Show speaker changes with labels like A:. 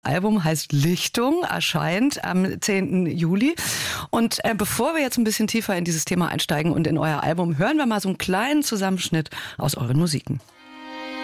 A: Album heißt Lichtung, erscheint am 10. Juli. Und bevor wir jetzt ein bisschen tiefer in dieses Thema einsteigen und in euer Album, hören wir mal so einen kleinen Zusammenschnitt aus euren Musiken.